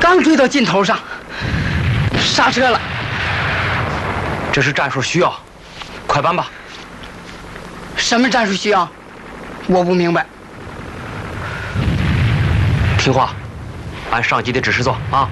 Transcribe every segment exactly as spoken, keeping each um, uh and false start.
刚追到尽头上，刹车了。 这是战术需要，快搬吧。 什么战术需要？我不明白。 听话，按上级的指示做啊。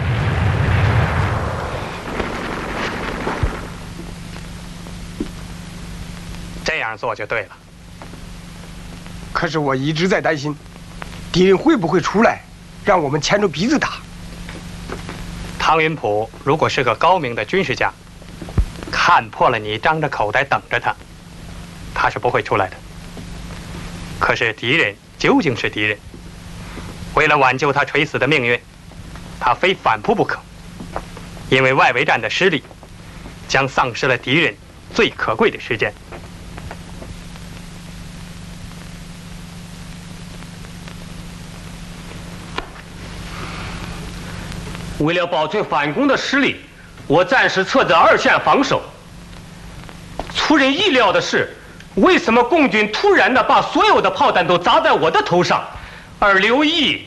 这样做就对了。 可是我一直在担心，敌人会不会出来，让我们牵着鼻子打。 汤云浦如果是个高明的军事家，看破了你张着口袋等着他，他是不会出来的。可是敌人究竟是敌人，为了挽救他垂死的命运，他非反扑不可。因为外围战的失利，将丧失了敌人最可贵的时间。 为了保存反攻的实力，我暂时撤在二线防守。出人意料的是，为什么共军突然的把所有的炮弹都砸在我的头上，而刘毅，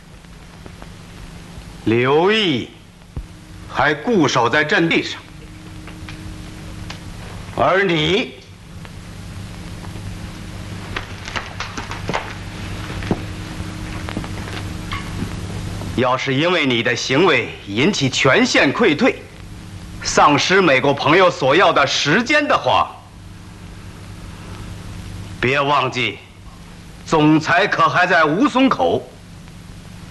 刘毅还固守在阵地上，而你要是因为你的行为引起全线溃退，丧失美国朋友所要的时间的话，别忘记，总裁可还在吴淞口。